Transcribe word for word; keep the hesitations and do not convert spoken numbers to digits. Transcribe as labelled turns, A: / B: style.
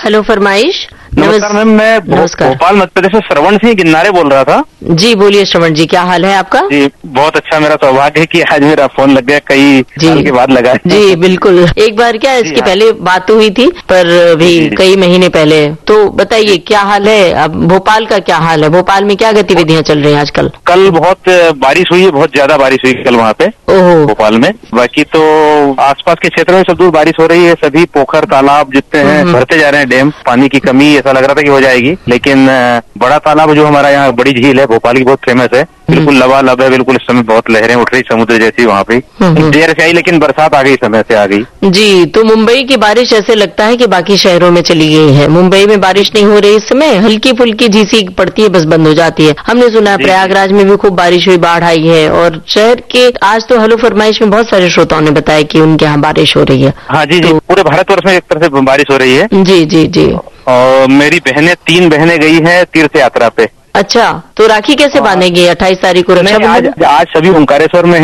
A: Hello फरमाइश।
B: नमस्कार ma'am, मैं
A: नमस्कार।
B: भोपाल मध्य प्रदेश से श्रवण सिंह गिन्नारे बोल रहा था।
A: जी बोलिए श्रवण जी, क्या हाल है आपका?
B: जी बहुत अच्छा, मेरा सौभाग्य है कि आज मेरा फोन लग गया, कई साल के बाद लगा है।
A: जी बिल्कुल, एक बार क्या इसके
B: हाँ।
A: पहले बात हुई थी पर भी कई महीने पहले। तो बताइए क्या हाल है, अब भोपाल का क्या हाल है? भोपाल में क्या गतिविधियां चल रही हैं आजकल?
B: कल बहुत बारिश हुई है, बहुत ज्यादा बारिश हुई कल वहाँ पे
A: ओहो।
B: भोपाल में। बाकी तो आसपास के क्षेत्र में सब दूर बारिश हो रही है, सभी पोखर तालाब जितने हैं भरते जा रहे हैं। डैम पानी की कमी ऐसा लग रहा था कि हो जाएगी, लेकिन बड़ा तालाब जो हमारा यहाँ बड़ी झील है भोपाल की, बहुत फेमस है, बिल्कुल लबालब है, बिल्कुल इस समय बहुत लहरें उठ रही समुद्र जैसी वहाँ पे। देर से आई लेकिन बरसात आ गई, समय से आ गई।
A: जी, तो मुंबई की बारिश ऐसे लगता है कि बाकी शहरों में चली गई है। मुंबई में बारिश नहीं हो रही इस समय, हल्की फुल्की झीसी पड़ती है, बस बंद हो जाती है। हमने सुना है प्रयागराज में भी खूब बारिश हुई, बाढ़ आई है। और शहर के आज तो हेलो फरमाइश में बहुत सारे श्रोताओं ने बताया कि उनके यहाँ बारिश हो रही है।
B: हाँ जी जी, पूरे भारतवर्ष में एक तरह से बारिश हो रही है।
A: जी जी जी।
B: और मेरी बहनें, तीन बहनें गई हैं तीर्थ यात्रा पे।
A: अच्छा, तो राखी कैसे बांधेंगे? अट्ठाईस तारीख को रक्षाबंधन?
B: आज आज सभी ओंकारेश्वर में